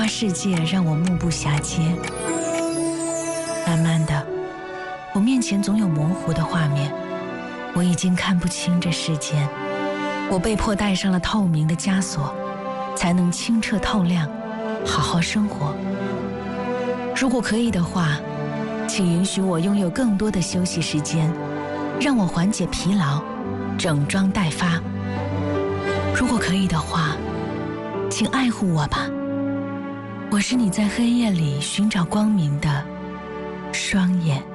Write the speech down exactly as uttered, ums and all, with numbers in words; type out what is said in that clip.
花世界让我目不暇接。慢慢的，我面前总有模糊的画面，我已经看不清这世间。我被迫戴上了透明的枷锁，才能清澈透亮，好好生活。如果可以的话，请允许我拥有更多的休息时间，让我缓解疲劳，整装待发。如果可以的话，请爱护我吧，我是你在黑夜里寻找光明的双眼。